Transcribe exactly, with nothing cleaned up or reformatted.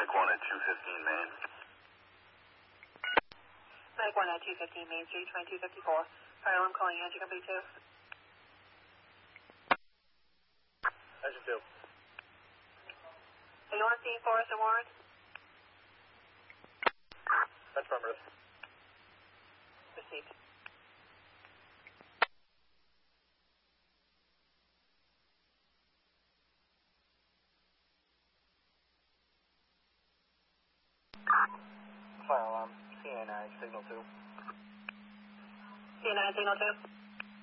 Mike one at two fifteen Main. Mike one at two fifteen Main Street, twenty-two fifty-four. Fire alarm calling engine company two. Engine two. Are you on scene for us and Warren? That's affirmative. Received. Fire alarm, C A nine, signal two. C A nine signal two.